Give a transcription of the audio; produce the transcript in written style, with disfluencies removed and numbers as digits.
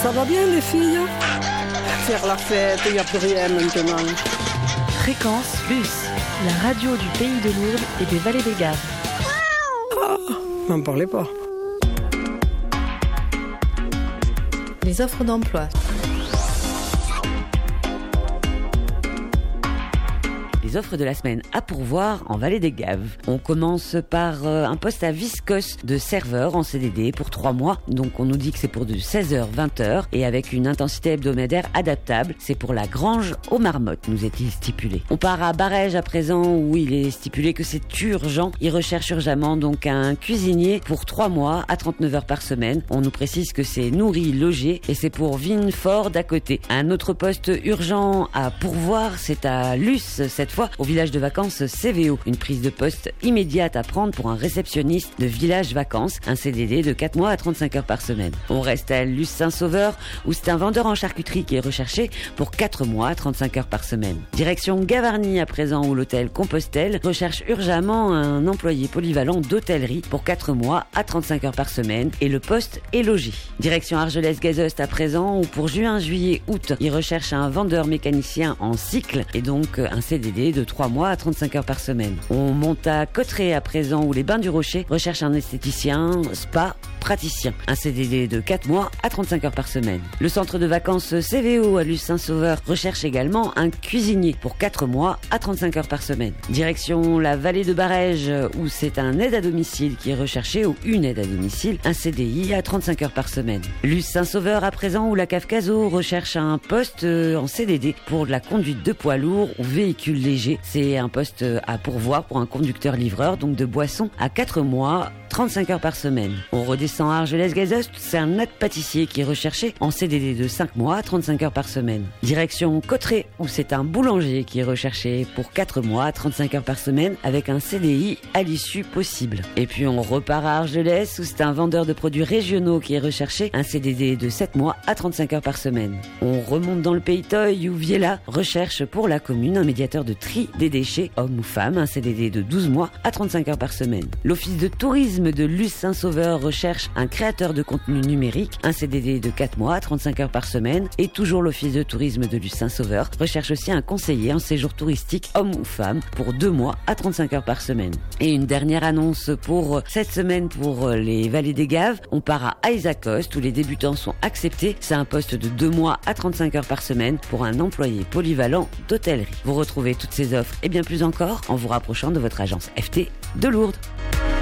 Ça va bien les filles? Faire la fête, il n'y a plus rien maintenant. Fréquence Bus, la radio du pays de Lourdes et des vallées des Gaves. N'en parlez pas. Les offres d'emploi. Les offres de la semaine à pourvoir en Vallée des Gaves. On commence par un poste à Viscos de serveur en CDD pour 3 mois. Donc on nous dit que c'est pour de 16h-20h et avec une intensité hebdomadaire adaptable. C'est pour la Grange aux Marmottes, nous est-il stipulé. On part à Barège à présent où il est stipulé que c'est urgent. Il recherche urgemment donc un cuisinier pour 3 mois à 39 heures par semaine. On nous précise que c'est nourri, logé et c'est pour Vinefort d'à côté. Un autre poste urgent à pourvoir, c'est à Luce cette fois, au village de vacances CVO. Une prise de poste immédiate à prendre pour un réceptionniste de village vacances. Un CDD de 4 mois à 35 heures par semaine. On reste à Luce Saint-Sauveur où c'est un vendeur en charcuterie qui est recherché pour 4 mois à 35 heures par semaine. Direction Gavarnie à présent où l'hôtel Compostelle recherche urgemment un employé polyvalent d'hôtellerie pour 4 mois à 35 heures par semaine et le poste est logé. Direction Argelès-Gazost à présent où pour juin, juillet, août, il recherche un vendeur mécanicien en cycle et donc un CDD de 3 mois à 35 heures par semaine. On monte à Cotterêts à présent où les Bains du Rocher recherchent un esthéticien, spa, praticien. Un CDD de 4 mois à 35 heures par semaine. Le centre de vacances CVO à Luce Saint-Sauveur recherche également un cuisinier pour 4 mois à 35 heures par semaine. Direction la vallée de Barège où c'est un aide à domicile qui est recherché ou une aide à domicile, un CDI à 35 heures par semaine. Luce Saint-Sauveur à présent où la cave Caso recherche un poste en CDD pour de la conduite de poids lourds ou véhicules légers. C'est un poste à pourvoir pour un conducteur-livreur, donc de boissons à 4 mois, 35 heures par semaine. On redescend à Argelès-Gazost, c'est un aide pâtissier qui est recherché en CDD de 5 mois, 35 heures par semaine. Direction Cotterêts, où c'est un boulanger qui est recherché pour 4 mois, 35 heures par semaine, avec un CDI à l'issue possible. Et puis on repart à Argelès, où c'est un vendeur de produits régionaux qui est recherché, un CDD de 7 mois à 35 heures par semaine. On remonte dans le Pays Toy, où Viella recherche pour la commune un médiateur de tri des déchets, homme ou femme, un CDD de 12 mois à 35 heures par semaine. L'office de tourisme de Luce Saint-Sauveur recherche un créateur de contenu numérique, un CDD de 4 mois à 35 heures par semaine. Et toujours l'office de tourisme de Luce Saint-Sauveur recherche aussi un conseiller en séjour touristique, homme ou femme, pour 2 mois à 35 heures par semaine. Et une dernière annonce pour cette semaine pour les Vallées des Gaves. On part à Isaacost où les débutants sont acceptés. C'est un poste de 2 mois à 35 heures par semaine pour un employé polyvalent d'hôtellerie. Vous retrouvez toutes ces offres et bien plus encore en vous rapprochant de votre agence FT de Lourdes.